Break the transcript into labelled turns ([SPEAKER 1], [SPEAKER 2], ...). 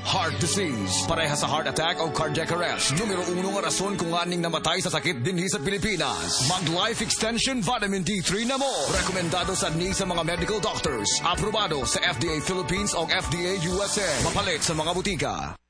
[SPEAKER 1] heart disease, pareha sa heart attack o cardiac arrest. Numero 1 nga rason kung aning namatay sa sakit dinhi sa Pilipinas. Mag-Life Extension Vitamin D3 na mo. Rekomendado sa sa mga medical doctors. Aprobado sa FDA Philippines o FDA USA. Mapalit sa mga butika.